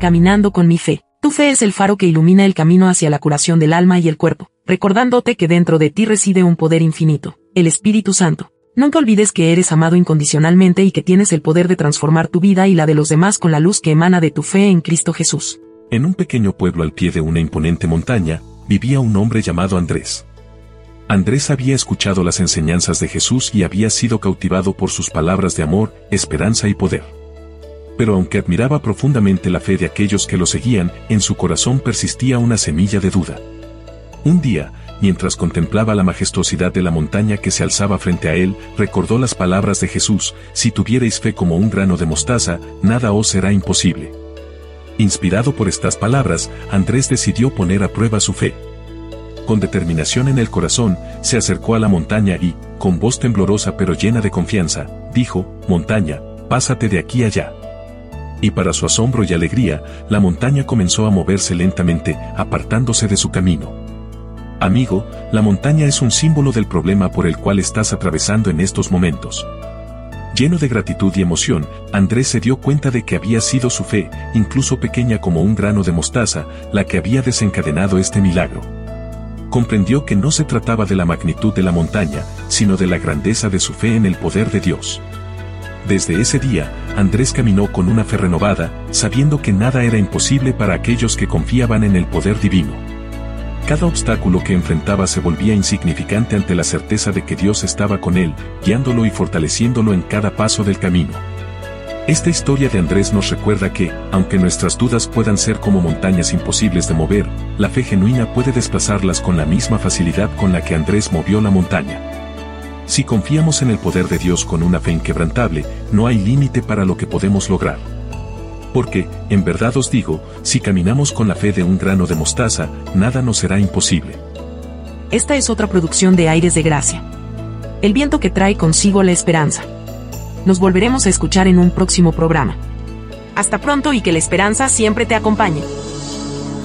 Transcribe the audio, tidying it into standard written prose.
caminando con mi fe. Tu fe es el faro que ilumina el camino hacia la curación del alma y el cuerpo, recordándote que dentro de ti reside un poder infinito, el Espíritu Santo. Nunca olvides que eres amado incondicionalmente y que tienes el poder de transformar tu vida y la de los demás con la luz que emana de tu fe en Cristo Jesús. En un pequeño pueblo al pie de una imponente montaña, vivía un hombre llamado Andrés. Andrés había escuchado las enseñanzas de Jesús y había sido cautivado por sus palabras de amor, esperanza y poder. Pero aunque admiraba profundamente la fe de aquellos que lo seguían, en su corazón persistía una semilla de duda. Un día, mientras contemplaba la majestuosidad de la montaña que se alzaba frente a él, recordó las palabras de Jesús: si tuvierais fe como un grano de mostaza, nada os será imposible. Inspirado por estas palabras, Andrés decidió poner a prueba su fe. Con determinación en el corazón, se acercó a la montaña y, con voz temblorosa pero llena de confianza, dijo: montaña, pásate de aquí allá. Y para su asombro y alegría, la montaña comenzó a moverse lentamente, apartándose de su camino. Amigo, la montaña es un símbolo del problema por el cual estás atravesando en estos momentos. Lleno de gratitud y emoción, Andrés se dio cuenta de que había sido su fe, incluso pequeña como un grano de mostaza, la que había desencadenado este milagro. Comprendió que no se trataba de la magnitud de la montaña, sino de la grandeza de su fe en el poder de Dios. Desde ese día, Andrés caminó con una fe renovada, sabiendo que nada era imposible para aquellos que confiaban en el poder divino. Cada obstáculo que enfrentaba se volvía insignificante ante la certeza de que Dios estaba con él, guiándolo y fortaleciéndolo en cada paso del camino. Esta historia de Andrés nos recuerda que, aunque nuestras dudas puedan ser como montañas imposibles de mover, la fe genuina puede desplazarlas con la misma facilidad con la que Andrés movió la montaña. Si confiamos en el poder de Dios con una fe inquebrantable, no hay límite para lo que podemos lograr. Porque, en verdad os digo, si caminamos con la fe de un grano de mostaza, nada nos será imposible. Esta es otra producción de Aires de Gracia. El viento que trae consigo la esperanza. Nos volveremos a escuchar en un próximo programa. Hasta pronto y que la esperanza siempre te acompañe.